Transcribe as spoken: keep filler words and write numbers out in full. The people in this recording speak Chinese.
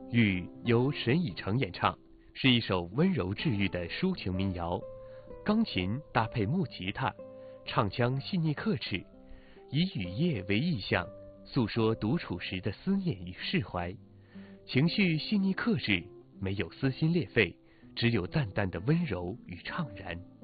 雨由沈以诚演唱，是一首温柔治愈的抒情民谣，钢琴搭配木吉他，唱腔细腻克制，以雨夜为意象，诉说独处时的思念与释怀，情绪细腻克制，没有撕心裂肺，只有淡淡的温柔与怅然。